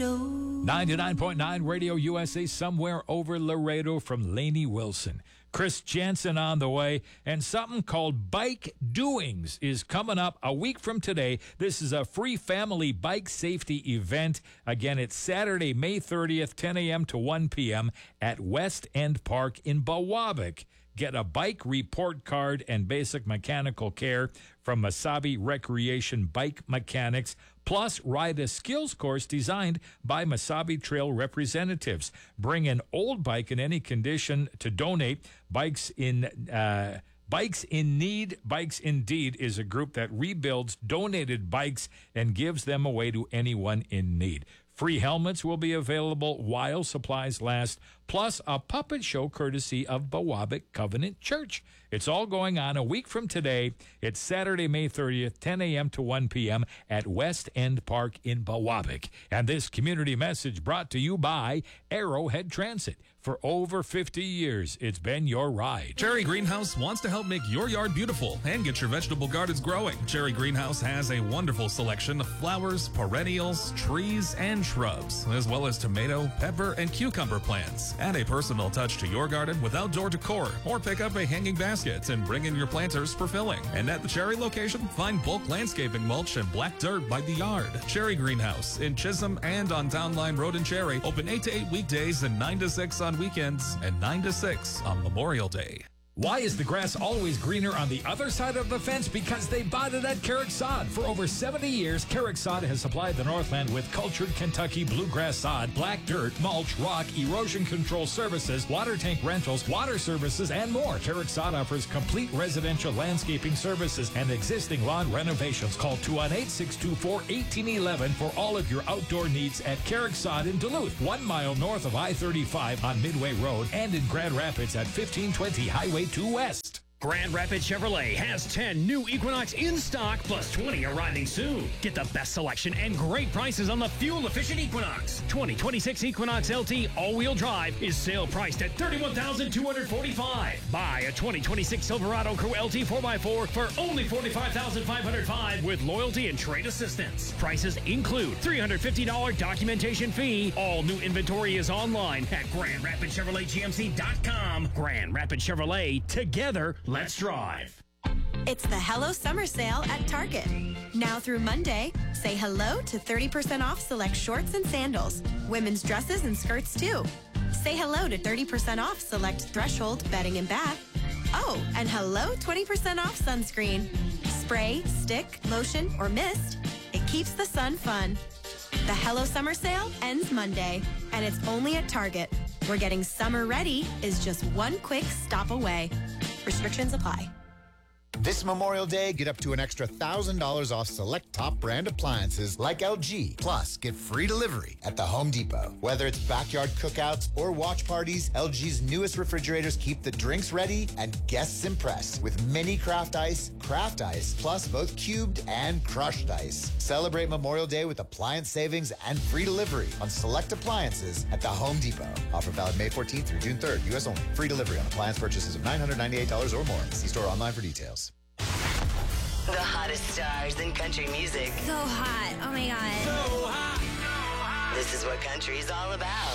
Laredo. 99.9 Radio USA, Somewhere Over Laredo from Lainey Wilson. Chris Jansen on the way, and something called Bike Doings is coming up a week from today. This is a free family bike safety event. Again, it's Saturday, May 30th, 10 a.m. to 1 p.m. at West End Park in Biwabik. Get a bike report card and basic mechanical care from Mesabi Recreation Bike Mechanics, plus ride a skills course designed by Mesabi Trail representatives. Bring an old bike in any condition to donate. Bikes in Need. Bikes Indeed is a group that rebuilds donated bikes and gives them away to anyone in need. Free helmets will be available while supplies last, plus a puppet show courtesy of Biwabik Covenant Church. It's all going on a week from today. It's Saturday, May 30th, 10 a.m. to 1 p.m. at West End Park in Biwabik. And this community message brought to you by Arrowhead Transit. For over 50 years, it's been your ride. Cherry Greenhouse wants to help make your yard beautiful and get your vegetable gardens growing. Cherry Greenhouse has a wonderful selection of flowers, perennials, trees, and shrubs, as well as tomato, pepper, and cucumber plants. Add a personal touch to your garden with outdoor decor, or pick up a hanging basket and bring in your planters for filling. And at the Cherry location, find bulk landscaping mulch and black dirt by the yard. Cherry Greenhouse in Chisholm and on Town Line Road in Cherry, open 8 to 8 weekdays and 9 to 6 on weekends and 9 to 6 on Memorial Day. Why is the grass always greener on the other side of the fence? Because they bought it at Carrick Sod. For over 70 years, Carrick Sod has supplied the Northland with cultured Kentucky bluegrass sod, black dirt, mulch, rock, erosion control services, water tank rentals, water services, and more. Carrick Sod offers complete residential landscaping services and existing lawn renovations. Call 218-624-1811 for all of your outdoor needs at Carrick Sod in Duluth, 1 mile north of I-35 on Midway Road, and in Grand Rapids at 1520 Highway 2 West. Grand Rapids Chevrolet has 10 new Equinox in stock, plus 20 arriving soon. Get the best selection and great prices on the fuel-efficient Equinox. 2026 Equinox LT all-wheel drive is sale priced at $31,245. Buy a 2026 Silverado Crew LT 4x4 for only $45,505 with loyalty and trade assistance. Prices include $350 documentation fee. All new inventory is online at GrandRapidChevroletGMC.com. Grand Rapids Chevrolet, together, let's drive. It's the Hello Summer Sale at Target. Now through Monday, say hello to 30% off select shorts and sandals, women's dresses and skirts too. Say hello to 30% off select Threshold bedding and bath. Oh, and hello 20% off sunscreen. Spray, stick, lotion, or mist. It keeps the sun fun. The Hello Summer Sale ends Monday, and it's only at Target, where getting summer ready is just one quick stop away. Restrictions apply. This Memorial Day, get up to an extra $1,000 off select top brand appliances like LG. Plus, get free delivery at the Home Depot. Whether it's backyard cookouts or watch parties, LG's newest refrigerators keep the drinks ready and guests impressed with mini craft ice, plus both cubed and crushed ice. Celebrate Memorial Day with appliance savings and free delivery on select appliances at the Home Depot. Offer valid May 14th through June 3rd. U.S. only. Free delivery on appliance purchases of $998 or more. See store online for details. The hottest stars in country music. So hot. Oh my God. So hot. This is what country is all about.